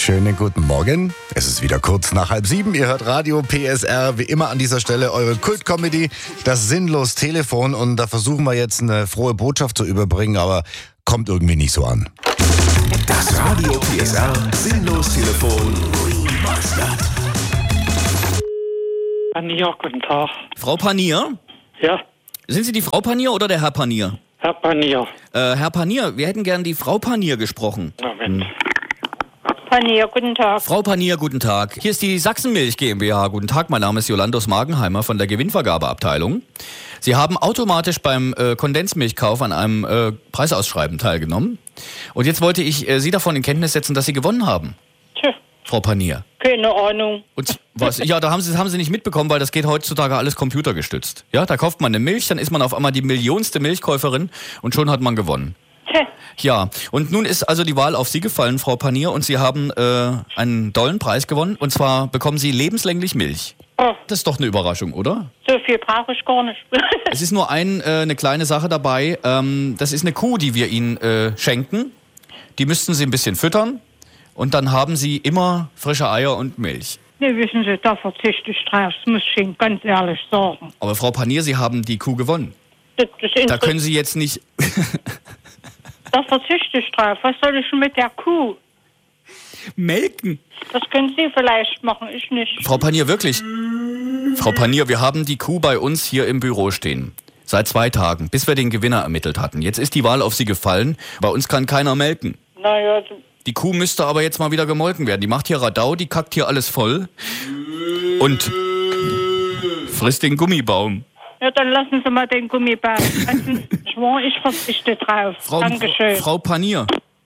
Schönen guten Morgen. Es ist wieder kurz nach 6:30. Ihr hört Radio PSR. Wie immer an dieser Stelle eure Kult-Comedy, das sinnlos Telefon. Und da versuchen wir jetzt eine frohe Botschaft zu überbringen, aber kommt irgendwie nicht so an. Das Radio PSR sinnlos Telefon Remastered. Panier, guten Tag. Frau Panier? Ja, Sind Sie die Frau Panier oder der Herr Panier? Herr Panier. Herr Panier, wir hätten gern die Frau Panier gesprochen. Moment. Panier, guten Tag. Frau Panier, guten Tag. Hier ist die Sachsenmilch GmbH. Guten Tag, mein Name ist Jolandos Magenheimer von der Gewinnvergabeabteilung. Sie haben automatisch beim Kondensmilchkauf an einem Preisausschreiben teilgenommen. Und jetzt wollte ich Sie davon in Kenntnis setzen, dass Sie gewonnen haben, Tja, Frau Panier. keine Ahnung. Und was? Ja, da haben Sie nicht mitbekommen, weil das geht heutzutage alles computergestützt. Ja, da kauft man eine Milch, dann ist man auf einmal die millionste Milchkäuferin und schon hat man gewonnen. Tja, Ja, und nun ist also die Wahl auf Sie gefallen, Frau Panier, und Sie haben einen tollen Preis gewonnen. Und zwar bekommen Sie lebenslänglich Milch. oh, Das ist doch eine Überraschung, oder? so viel brauche ich gar nicht. Es ist nur eine kleine Sache dabei. Das ist eine Kuh, die wir Ihnen schenken. Die müssten Sie ein bisschen füttern. Und dann haben Sie immer frische Eier und Milch. Ne, wissen Sie, da verzichte ich drauf. Das muss ich Ihnen ganz ehrlich sagen. Aber Frau Panier, Sie haben die Kuh gewonnen. Das Da können Sie jetzt nicht... da verzichte ich drauf. Was soll ich denn mit der Kuh? melken. Das können Sie vielleicht machen, ich nicht. Frau Panier, wirklich? Frau Panier, wir haben die Kuh bei uns hier im Büro stehen. Seit 2 Tagen, bis wir den Gewinner ermittelt hatten. Jetzt ist die Wahl auf Sie gefallen. Bei uns kann keiner melken. Naja, Die Kuh müsste aber jetzt mal wieder gemolken werden. Die macht hier Radau, die kackt hier alles voll. Und frisst den Gummibaum. ja, dann lassen Sie mal den Gummibär. Ich verzichte drauf. Dankeschön. Frau Panier.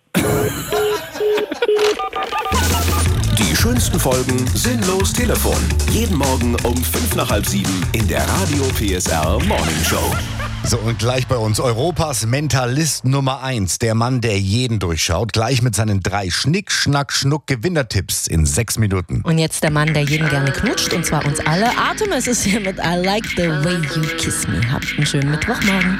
Die schönsten Folgen Sinnlos Telefon. Jeden Morgen um 6:55 in der Radio PSR Morning Show. So, und gleich bei uns Europas Mentalist Nummer 1. Der Mann, der jeden durchschaut. Gleich mit seinen 3 Schnick-Schnack-Schnuck-Gewinnertipps in 6 Minuten. Und jetzt der Mann, der jeden gerne knutscht, und zwar uns alle. Artemis ist hier mit I Like the Way You Kiss Me. Habt einen schönen Mittwochmorgen.